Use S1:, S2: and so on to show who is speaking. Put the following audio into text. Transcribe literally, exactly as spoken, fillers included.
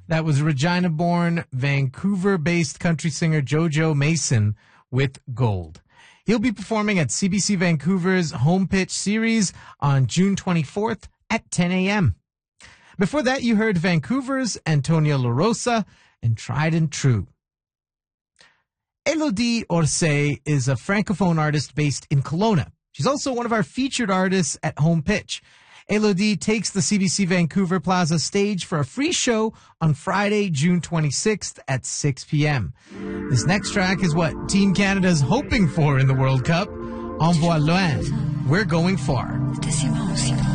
S1: That was Regina-born, Vancouver-based country singer JoJo Mason with Gold. He'll be performing at C B C Vancouver's Home Pitch Series on June twenty-fourth at ten a.m. Before that, you heard Vancouver's Antonia La Rosa and Tried and True. Elodie Orsay is a francophone artist based in Kelowna. She's also one of our featured artists at Home Pitch. Elodie takes the C B C Vancouver Plaza stage for a free show on Friday, June twenty-sixth at six p.m. This next track is what Team Canada's hoping for in the World Cup. Envoie loin. We're going far.
S2: C'était si bon aussi.